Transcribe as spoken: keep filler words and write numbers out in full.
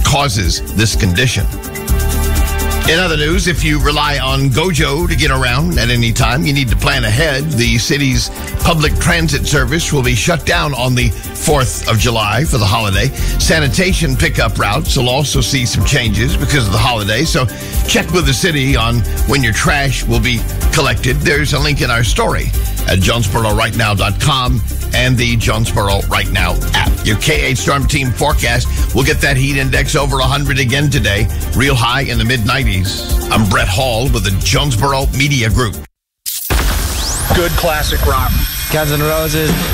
causes this condition. In other news, if you rely on Gojo to get around at any time, you need to plan ahead. The city's public transit service will be shut down on the fourth of July for the holiday. Sanitation pickup routes will also see some changes because of the holiday. So check with the city on when your trash will be collected. There's a link in our story at jonesboro right now dot com and the Jonesboro Right Now app. Your K eight Storm Team forecast. We'll get that heat index over one hundred again today. Real high in the mid nineties. I'm Brett Hall with the Jonesboro Media Group. Good classic rock. Guns N' Roses.